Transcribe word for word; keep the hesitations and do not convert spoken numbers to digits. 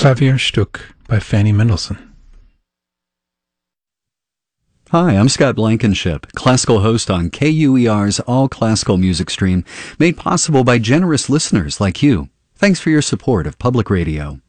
Klavierstück by Fanny Mendelssohn. Hi, I'm Scott Blankenship, classical host on K U E R's All Classical Music Stream, made possible by generous listeners like you. Thanks for your support of public radio.